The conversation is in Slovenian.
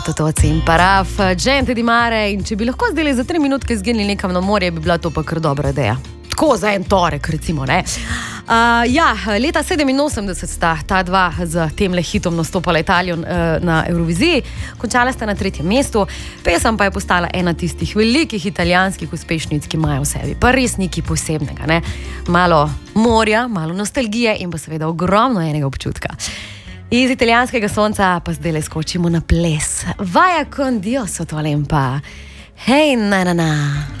Totoci in paraf, gente di mare, in če bi lahko zdaj za 3 minutke zginili nekam na morje, bi bila to pa kar dobra ideja. Tako za en torek, recimo, ne? Leta 87 sta ta dva z temle hitom nastopala Italijo na Euroviziji, končala sta na 3. mestu, pesem pa je postala ena tistih velikih italijanskih uspešnic, ki imajo v sebi pa res nekaj posebnega, ne? Malo morja, malo nostalgije in pa seveda ogromno enega občutka. Iz italijanskega sonca pa zdaj le skočimo na ples. Vaya con Dio sotto la lampa. Hej, na.